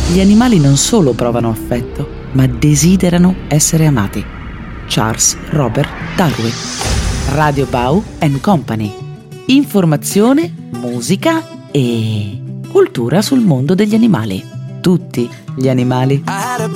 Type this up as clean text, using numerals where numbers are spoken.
Gli animali non solo provano affetto, ma desiderano essere amati. Charles Robert Darwin. Radio Bau & Company. Informazione, musica e cultura sul mondo degli animali. Tutti gli animali.